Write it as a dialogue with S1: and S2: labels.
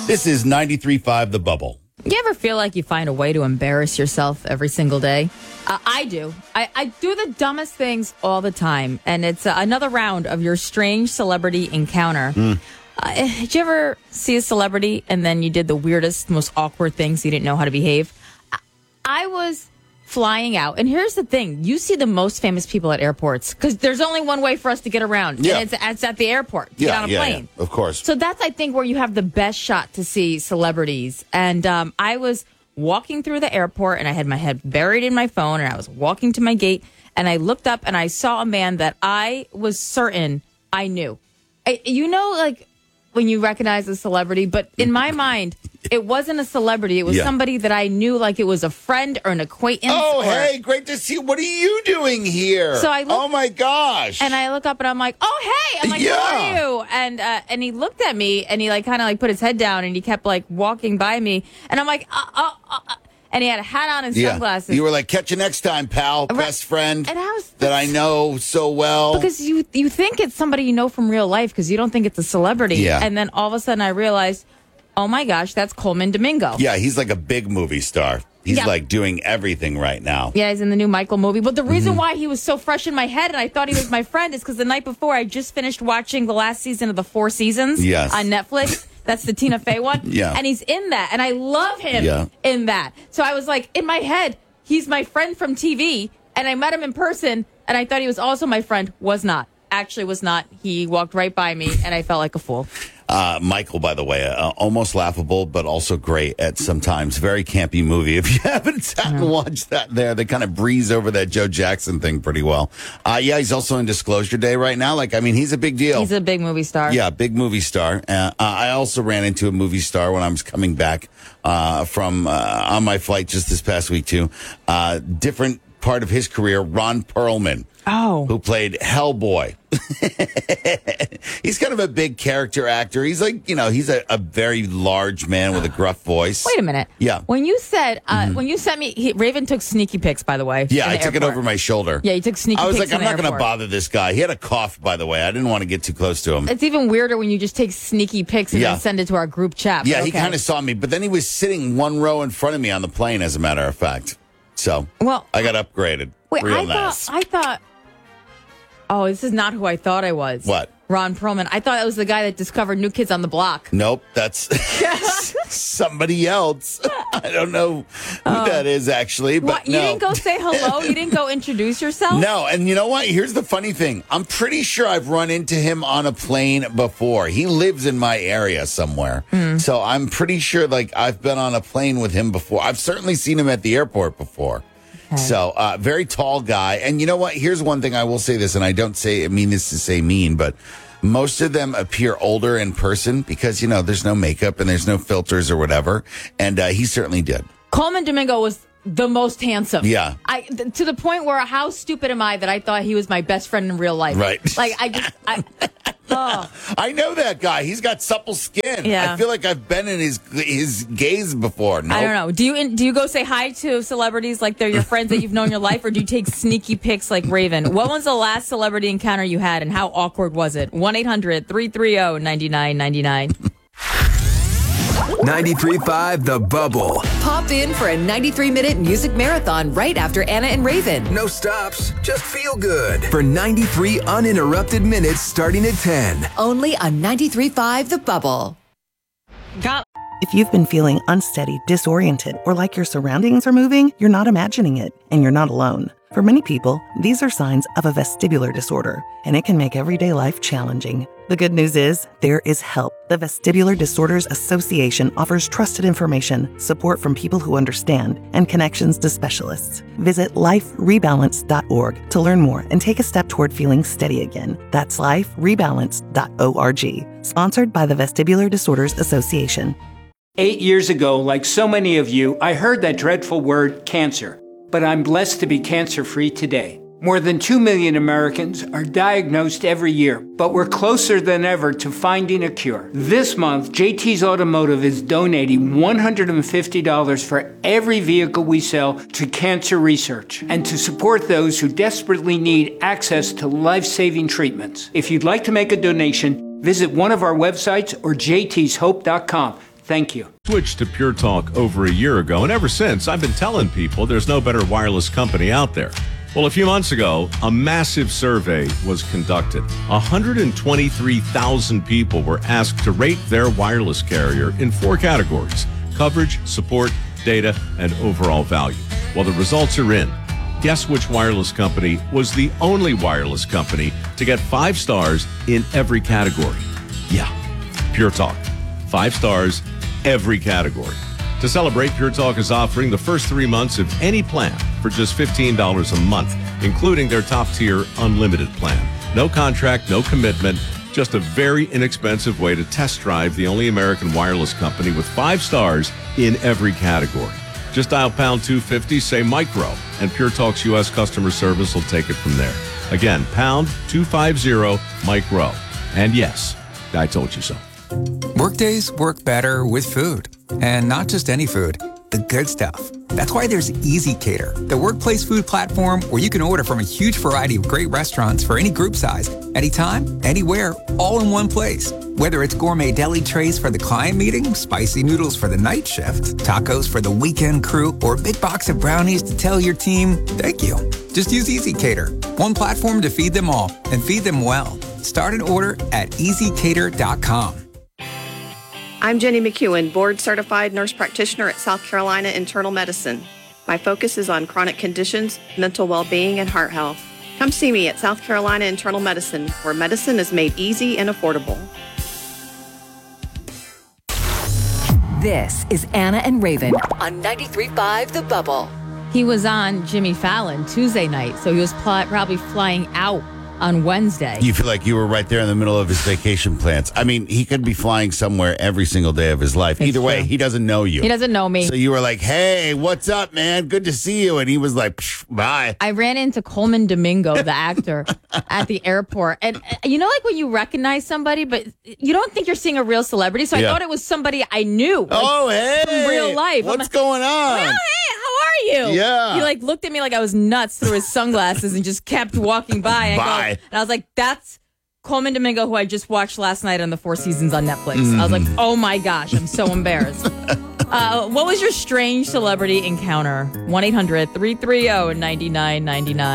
S1: This is 93.5 The Bubble.
S2: You ever feel like you find a way to embarrass yourself every single day? I do. I do the dumbest things all the time. And it's another round of your strange celebrity encounter. Did you ever see a celebrity and then you did the weirdest, most awkward things you didn't know how to behave? I was flying out. And here's the thing. You see the most famous people at airports because there's only one way for us to get around.
S1: Yeah.
S2: And it's at the airport. Get on a plane.
S1: Yeah, of course.
S2: So that's, I think, where you have the best shot to see celebrities. And I was walking through the airport and I had my head buried in my phone and I was walking to my gate and I looked up and I saw a man that I was certain I knew. Like when you recognize a celebrity, but in my mind, it wasn't a celebrity. It was somebody that I knew, like it was a friend or an acquaintance.
S1: Oh, hey, great to see you. What are you doing here?
S2: So I look,
S1: oh, my gosh.
S2: And I look up and I'm like, oh, hey. I'm like, who are you? And he looked at me and he kind of put his head down and he kept walking by me. And I'm like, and he had a hat on and sunglasses.
S1: You were like, catch you next time, pal, best friend
S2: and
S1: that I know so well.
S2: Because you think it's somebody you know from real life because you don't think it's a celebrity.
S1: Yeah.
S2: And then all of a sudden I realized, oh my gosh, that's Coleman Domingo.
S1: Yeah, he's like a big movie star. He's doing everything right now.
S2: Yeah, he's in the new Michael movie. But the reason why he was so fresh in my head and I thought he was my friend is because the night before I just finished watching the last season of The Four Seasons on Netflix. That's the Tina Fey one.
S1: Yeah.
S2: And he's in that. And I love him in that. So I was like, in my head, he's my friend from TV. And I met him in person. And I thought he was also my friend. Was not. Actually was not. He walked right by me. And I felt like a fool.
S1: Michael, by the way, almost laughable, but also great at sometimes. Very campy movie. If you haven't sat and watched that they kind of breeze over that Joe Jackson thing pretty well. He's also in Disclosure Day right now. He's a big deal.
S2: He's a big movie star.
S1: Yeah, big movie star. I also ran into a movie star when I was coming back from on my flight just this past week, too. Different part of his career, Ron Perlman.
S2: Oh.
S1: Who played Hellboy. He's kind of a big character actor. He's he's a very large man with a gruff voice.
S2: Wait a minute.
S1: Yeah.
S2: When you said, when you sent me, Raven took sneaky pics, by the way.
S1: Yeah, I took it over my shoulder.
S2: Yeah, you took sneaky pics.
S1: I was like, I'm not going to bother this guy. He had a cough, by the way. I didn't want to get too close to him.
S2: It's even weirder when you just take sneaky pics and then send it to our group chat.
S1: Yeah, he kind of saw me, but then he was sitting one row in front of me on the plane, as a matter of fact. So, I got upgraded.
S2: Wait,
S1: Real nice.
S2: I thought, oh, this is not who I thought I was.
S1: What?
S2: Ron Perlman. I thought it was the guy that discovered New Kids on the Block.
S1: Nope, that's somebody else. I don't know who that is, actually. But
S2: what? You didn't go say hello? You didn't go introduce yourself?
S1: No, and you know what? Here's the funny thing. I'm pretty sure I've run into him on a plane before. He lives in my area somewhere. So I'm pretty sure I've been on a plane with him before. I've certainly seen him at the airport before. Okay. So, very tall guy. And you know what? Here's one thing I will say this, and I don't mean this to say mean, but most of them appear older in person because, there's no makeup and there's no filters or whatever. And he certainly did.
S2: Coleman Domingo was the most handsome.
S1: Yeah.
S2: To the point where how stupid am I that I thought he was my best friend in real life?
S1: Right. I know that guy. He's got supple skin.
S2: Yeah.
S1: I feel like I've been in his gaze before. Nope.
S2: I don't know. Do you go say hi to celebrities like they're your friends that you've known your life, or do you take sneaky pics like Raven? What was the last celebrity encounter you had, and how awkward was it? 1-800-330-9999.
S3: 93.5 The Bubble.
S4: Pop in for a 93-minute music marathon right after Anna and Raven.
S3: No stops, just feel good. For 93 uninterrupted minutes starting at 10.
S4: Only on 93.5 The Bubble.
S5: If you've been feeling unsteady, disoriented, or like your surroundings are moving, you're not imagining it, and you're not alone. For many people, these are signs of a vestibular disorder, and it can make everyday life challenging. The good news is, there is help. The Vestibular Disorders Association offers trusted information, support from people who understand, and connections to specialists. Visit liferebalance.org to learn more and take a step toward feeling steady again. That's liferebalance.org. Sponsored by the Vestibular Disorders Association.
S6: 8 years ago, like so many of you, I heard that dreadful word, cancer. But I'm blessed to be cancer-free today. More than 2 million Americans are diagnosed every year, but we're closer than ever to finding a cure. This month, JT's Automotive is donating $150 for every vehicle we sell to cancer research and to support those who desperately need access to life-saving treatments. If you'd like to make a donation, visit one of our websites or jtshope.com. Thank you.
S7: Switched to Pure Talk over a year ago, and ever since, I've been telling people there's no better wireless company out there. Well, a few months ago, a massive survey was conducted. 123,000 people were asked to rate their wireless carrier in 4 categories: coverage, support, data, and overall value. Well, the results are in. Guess which wireless company was the only wireless company to get 5 stars in every category? Yeah, Pure Talk. 5 stars, every category. To celebrate, Pure Talk is offering the first 3 months of any plan for just $15 a month, including their top-tier unlimited plan. No contract, no commitment, just a very inexpensive way to test drive the only American wireless company with 5 stars in every category. Just dial pound 250, say micro, and Pure Talk's U.S. customer service will take it from there. Again, pound 250 micro. And yes, I told you so.
S8: Workdays work better with food. And not just any food, the good stuff. That's why there's EasyCater, the workplace food platform where you can order from a huge variety of great restaurants for any group size, anytime, anywhere, all in one place. Whether it's gourmet deli trays for the client meeting, spicy noodles for the night shift, tacos for the weekend crew, or a big box of brownies to tell your team, thank you. Just use EasyCater, one platform to feed them all and feed them well. Start an order at easycater.com.
S9: I'm Jenny McEwen, board-certified nurse practitioner at South Carolina Internal Medicine. My focus is on chronic conditions, mental well-being, and heart health. Come see me at South Carolina Internal Medicine, where medicine is made easy and affordable.
S4: This is Anna and Raven on 93.5 The Bubble.
S2: He was on Jimmy Fallon Tuesday night, so he was probably flying out on Wednesday.
S1: You feel like you were right there in the middle of his vacation plans. I mean, he could be flying somewhere every single day of his life. Either way, he doesn't know you.
S2: He doesn't know me.
S1: So you were like, hey, what's up, man? Good to see you. And he was like, bye.
S2: I ran into Coleman Domingo, the actor, at the airport. And you know, like when you recognize somebody, but you don't think you're seeing a real celebrity. So I thought it was somebody I knew.
S1: Oh, hey.
S2: From real life.
S1: What's going on?
S2: Oh, hey, how are you?
S1: Yeah.
S2: He like looked at me like I was nuts through his sunglasses and just kept walking by. And I was like, that's Coleman Domingo, who I just watched last night on the 4 Seasons on Netflix. I was like, oh my gosh, I'm so embarrassed. What was your strange celebrity encounter? 1-800-330-9999.